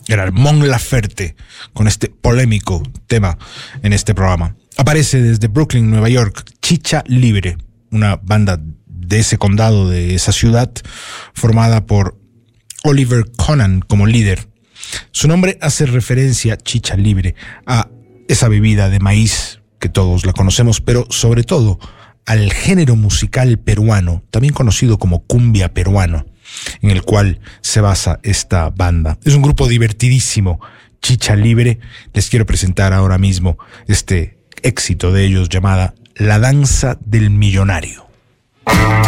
Era el Mon Laferte, con este polémico tema en este programa. Aparece desde Brooklyn, Nueva York, Chicha Libre, una banda de ese condado, de esa ciudad, formada por Oliver Conan como líder. Su nombre hace referencia, Chicha Libre, a esa bebida de maíz que todos la conocemos, pero sobre todo al género musical peruano, también conocido como cumbia peruano, en el cual se basa esta banda. Es un grupo divertidísimo, Chicha Libre. Les quiero presentar ahora mismo este éxito de ellos llamada La Danza del Millonario.